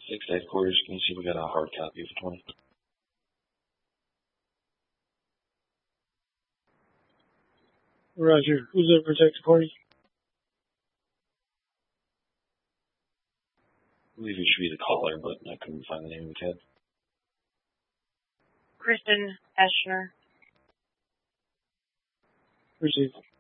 6 headquarters, can you see if we got a hard copy of 20? Roger. Who's the protected party? I believe it should be the caller, but I couldn't find the name of the kid. Kristen Eschner. Received.